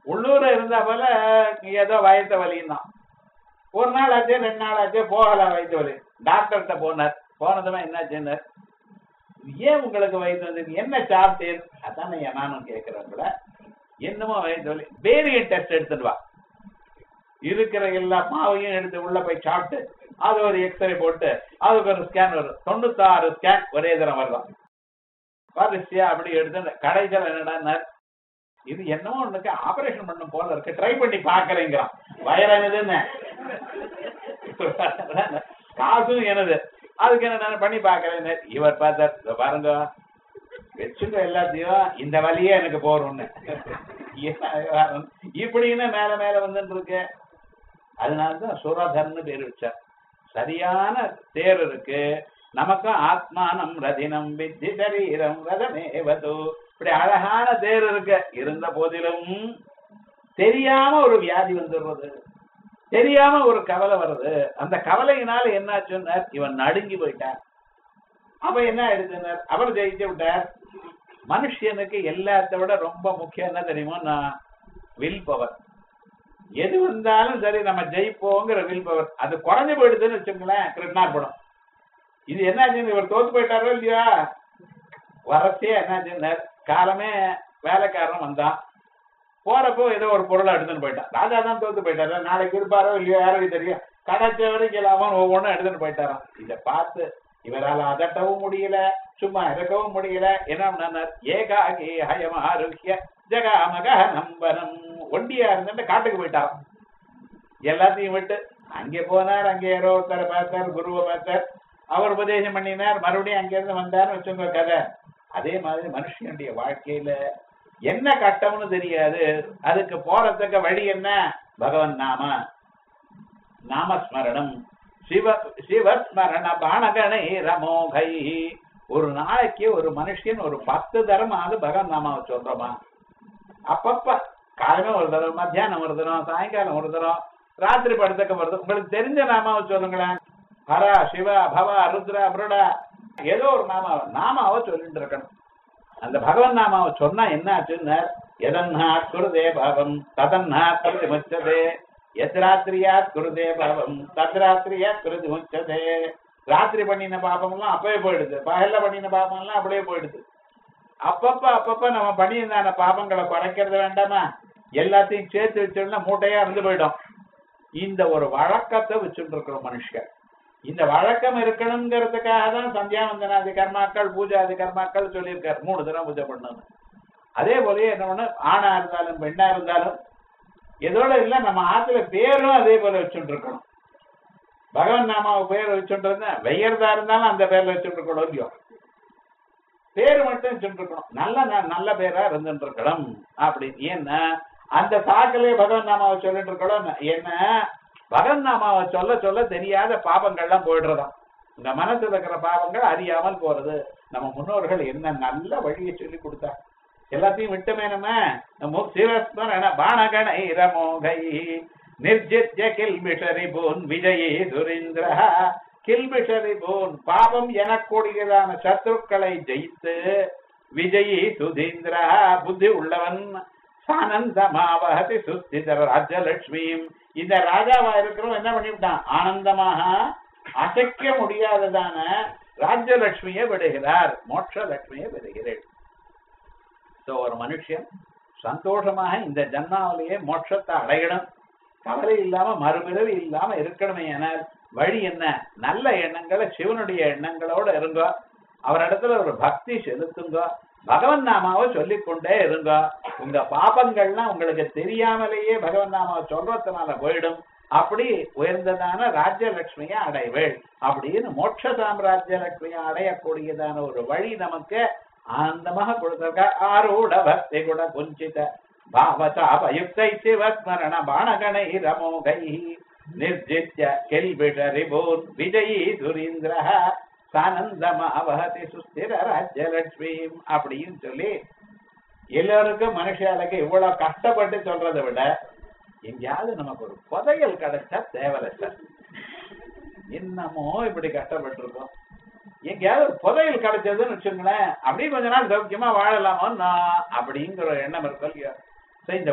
உள்ளூர இருந்தா போல ஏதோ வயத்த வலியும் தான். ஒரு நாள் ஆச்சு 2 நாள் ஆச்சு போகல வயிற்று வலி. டாக்டர்கிட்ட போனார். போனதுமே என்னாச்சுன்னு, ஏன் உங்களுக்கு வயிற்று வந்து என்ன சாப்பிட்டேன்? அதான் நானும் கேட்கிறேன் கூட. என்னமோ வயிற்று வலி. வேரியன்ட் டெஸ்ட் எடுத்துட்டு வா. இருக்கிற எல்லா மாவையும் எடுத்து உள்ள போய் சாப்பிட்டு அது ஒரு எக்ஸ்ரே போட்டு அதுக்கு ஒரு ஸ்கேன் வரும். 96 ஸ்கேன் ஒரே தரம் வரலாம். வரிசையா அப்படி எடுத்து கடைசியில் என்னடா, இது என்னமோ ஒண்ணுக்கு ஆபரேஷன் பண்ணும் போல இருக்கு, ட்ரை பண்ணி பாக்குறேங்கிறான். வயலானதுன்னு காசும் எனது, அதுக்கு என்ன பண்ணி பாக்குறேன். இவர் பார்த்தார், பாருங்க வச்சுங்க எல்லாத்தையும், இந்த வழியே எனக்கு போறோம்னு இப்படின்னு மேல மேல வந்துட்டு இருக்கு. அதனாலதான் சுரதர்னு பேர் வச்சார். சரியான தேர் இருக்கு நமக்கும். ஆத்மானம் ரதினம் வித்தி சரீரம் ரதமேவது. இப்படி அழகான தேர் இருக்கு. இருந்த போதிலும் தெரியாம ஒரு வியாதி வந்துடுறது, தெரியாம ஒரு கவலை வருது. அந்த கவலையினால என்னாச்சுன்னா இவன் நடுங்கி போயிட்டார். அப்ப என்ன ஆயிடுச்சுன்னார், அவர் ஜெயிச்சு விட்டார். மனுஷனுக்கு எல்லாத்த விட ரொம்ப முக்கியம் என்ன தெரியுமோ, நான் வில் பவர். எது வந்தாலும் சரி நம்ம ஜெயிப்போங்கிற வில் பவர் அது குறைஞ்சு போயிடுதுன்னு வச்சுங்களேன். கிருஷ்ணார்பணம் இது என்னாச்சு, இவர் தோத்து போயிட்டாரோ இல்லையா, வரசே என்னாச்சு, காலமே வேலைக்காரன் வந்தான், போறப்போ ஏதோ ஒரு பொருளை எடுத்துன்னு போயிட்டான். ராஜா தான் தோத்து போயிட்டாரு, நாளைக்கு இருப்பாரோ இல்லையோ யாரும் தெரியும். கிடைச்ச வரைக்கும் அவன் ஒவ்வொன்றும் எடுத்துன்னு போயிட்டாரான். இதை பார்த்து இவரால் அதட்டவும் முடியல, சும்மா இறக்கவும் முடியல. என்ன ஏகாகி ஹயம் ஆரோக்கிய ஜகாமக நம்பனம். ஒண்டியா இருந்துட்டு காட்டுக்கு போயிட்டாராம். எல்லாத்தையும் விட்டு அங்கே போனார். அங்கே யாரோ ஒருத்தரை பார்த்தார், குருவை பார்த்தார், அவர் உபதேசம் பண்ணினார், மறுபடியும் அங்கிருந்து வந்தார்னு வச்சுங்க கதை. அதே மாதிரி மனுஷனுடைய வாழ்க்கையில என்ன கட்டம்னு தெரியாது. அதுக்கு போறதுக்கு வழி என்ன? பகவன் நாமஸ்மரணம், சிவஸ்மரண பானகணை ரமோகை. ஒரு நாளைக்கு ஒரு மனுஷன் ஒரு 10 தரமாவது பகவன் நாமாவை சொல்றோமா? அப்பப்ப காலமே ஒரு தரம், மத்தியானம் ஒரு தரம், சாயங்காலம் ஒரு தரம், ராத்திரி படத்துக்கு வருது. உங்களுக்கு தெரிஞ்ச நாமாவை சொல்லுங்களேன். ஹரா, சிவா, பவா, ருத்ரா, புருடா, ஏதோ ஒரு நாமாவை சொல்லிட்டு இருக்கணும். அந்த பகவன் நாமாவை சொன்னா என்ன ஆச்சுன்னு, எதன்னா குருதே பாவம் ததன்னா குருதி முச்சதே, எத்ராத்திரியா குருதே பாவம் தத்ராத்திரியா குருதி முச்சதே. ராத்திரி பண்ணின பாபம்லாம் அப்பவே போயிடுது, பகல்ல பண்ணின பாபம்லாம் அப்படியே போயிடுது. அப்பப்ப நம்ம பண்ணியிருந்தான பாபங்களை குறைக்கிறது வேண்டாமா? எல்லாத்தையும் சேர்த்து வச்சோம்னா மூட்டையா இருந்து போயிடும். இந்த ஒரு வழக்கத்தை வச்சுட்டு இருக்கிறோம் மனுஷன். இந்த வழக்கம் இருக்கணுங்கிறதுக்காக தான் சந்தியாவந்தனாதி கர்மாக்கள், பூஜாதி கர்மாக்கள் சொல்லியிருக்காரு. 3 தடவை பூஜை பண்ணணும். அதே போல என்ன பண்ண, ஆணா இருந்தாலும் பெண்ணா இருந்தாலும் எதோட இல்ல நம்ம ஆத்துல பேரும் அதே போல வச்சுட்டு இருக்கணும். பகவன் நாமாவை பேர் வச்சுட்டு இருந்தா வெய்யறதா இருந்தாலும் அந்த பேர்ல வச்சுட்டு இருக்கணும் இல்லையோ, பேரு மட்டும் வச்சுட்டு இருக்கணும். நல்ல பேரா இருந்துட்டு இருக்கணும். அப்படி ஏன்னா அந்த சாக்கிலே பகவன் நாமாவை சொல்லிட்டு இருக்கணும். என்ன, பகவன் நாமாவை சொல்ல சொல்ல தெரியாத பாபங்கள்லாம் போயிடுறதாம். இந்த மனசுல இருக்கிற பாவங்கள் அறியாமல் போறது. நம்ம முன்னோர்கள் என்ன நல்ல வழியை சொல்லி கொடுத்தா. எல்லாத்தையும் விட்டமே நம்ம சிவஸ்மரண பானகணை ரமோகை நிர்ஜித்ய கில்பிஷரி போன் விஜயே சுரீந்திர. கில்பிஷரி போன் பாவம் எனக்கூடியதான சத்ருக்களை ஜெயித்து விஜயி சுதீந்திர புத்தி உள்ளவன் சானந்தமாவகதி சுஸ்திதர ராஜ்யலட்சுமியும். இந்த ராஜாவா இருக்கிறவன் என்ன பண்ணிவிட்டான், ஆனந்தமாக அசைக்க முடியாததான ராஜ்யலட்சுமியை விடுகிறார், மோட்ச லட்சுமியை விடுகிறேன். ஒரு மனுஷன் சந்தோஷமாக இந்த ஜன்மாவிலேயே மோட்சத்தை அடையணும், கவலை இல்லாம மறுபிறவி இல்லாம இருக்கணுமே. என வழி என்ன? நல்ல எண்ணங்களை, சிவனுடைய எண்ணங்களோட இருங்கோ, அவரிடத்துல ஒரு பக்தி செலுத்துங்க, பகவன் நாமாவை சொல்லிக்கொண்டே இருங்க. உங்க பாபங்கள்லாம் உங்களுக்கு தெரியாமலேயே பகவன் நாமாவை சொல்றதுனால போயிடும். அப்படி உயர்ந்ததான ராஜ்யலட்சுமியை அடைவேள். அப்படின்னு மோட்ச சாம்ராஜ்ய லட்சுமியை அடையக்கூடியதான ஒரு வழி நமக்கு ஆனந்தமாக கொடுத்திருக்க. ஆரூட பக்தி குண குஞ்சித பாவசாபயுக்தை சிவஸ்மரண பானகணை ரமோகை நிர்ஜித்ய கில்பிஷரிபூன் விஜயி சுரீந்திர சானந்தமாவஹதி சுஸ்திர ராஜ்யலட்சுமியும். அப்படின்னு சொல்லி எல்லோருக்கும் மனுஷாளுக்கு இவ்வளவு கஷ்டப்பட்டு சொல்றதை விட எங்கேயாவது நமக்கு ஒரு புதையல் கிடைச்சா தேவலை சார். என்னமோ இப்படி கஷ்டப்பட்டு இருக்கோம், எங்கேயாவது ஒரு புதையல் கிடைச்சதுன்னு வச்சுங்களேன், அப்படியே கொஞ்ச நாள் சௌக்கியமா வாழலாமோ அப்படிங்கிற எண்ணம் இருக்கும் இல்லையா. இந்த